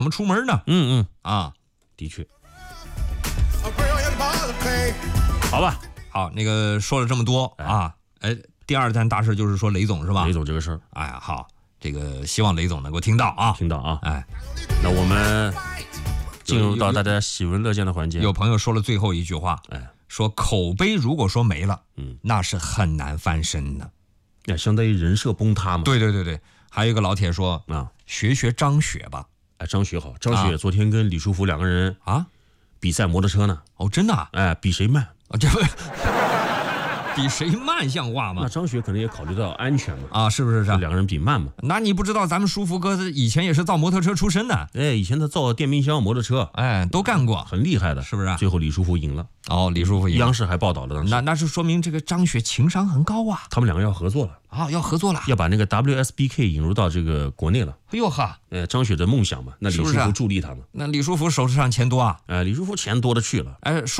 怎么出门呢？啊， 的确。好吧， 好，那个说了这么多啊，第二件大事就是说雷总是吧？ 雷总这个事儿， 哎，好，这个希望雷总能够听到啊，哎， 那我们进入到大家喜闻乐见的环节。 有朋友说了最后一句话，说口碑如果说没了，那是很难翻身的， 那相当于人设崩塌嘛。 对，还有一个老铁说学张雪吧。 张雪好，张雪昨天跟李书福两个人比赛摩托车呢。 哦，真的啊？ 比谁慢？ 这不比谁慢像话吗？ 那张雪可能也考虑到安全嘛。 是不是？ 两个人比慢嘛。 那你不知道咱们书福哥以前也是造摩托车出身的。 以前他造电冰箱、摩托车， 都干过， 很厉害的， 是不是？ 最后李书福赢了。 李书福赢了， 央视还报道了当时。 那是说明这个张雪情商很高啊。 他们两个要合作了。 要合作了， 要把那个 WSBK 引入到这个国内了。 哎呦哈， 张雪的梦想嘛，那李书福助力他嘛。 那李书福手上钱多啊？ 李书福钱多的去了。